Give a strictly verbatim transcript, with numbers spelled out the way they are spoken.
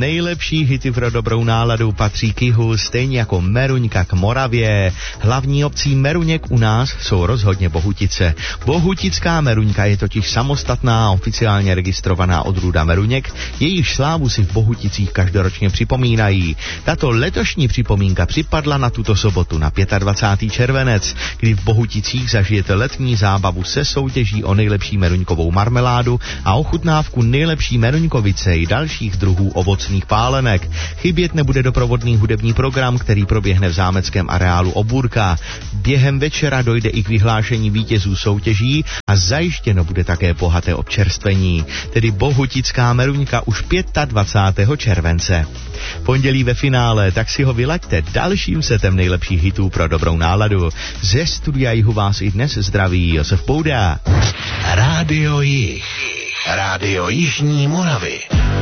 Nejlepší hity pro dobrou náladu patří k jihu, stejně jako Meruňka k Moravě. Hlavní obcí Meruněk u nás jsou rozhodně Bohutice. Bohutická Meruňka je totiž samostatná, oficiálně registrovaná odrůda Meruněk, jejíž slávu si v Bohuticích každoročně připomínají. Tato letošní připomínka připadla na tuto sobotu na dvacátého pátého červenec, kdy v Bohuticích zažijete letní zábavu se soutěží o nejlepší meruňkovou marmeládu a ochutnávku nejlepší meruňkovice i dalších druhů ovocných pálenek. Chybět nebude doprovodný hudební program, který proběhne v zámeckém areálu Obůrka. Během večera dojde i k vyhlášení vítězů soutěží a zajištěno bude také bohaté občerstvení, tedy Bohutická Meruňka už dvacátého pátého července. Pondělí ve finále, tak si ho vylaďte dalším setem nejlepších hitů pro dobrou náladu. Ze studia Jihu vás i dnes zdraví Josef Pouda. Rádio Jih, Rádio Jižní Moravy.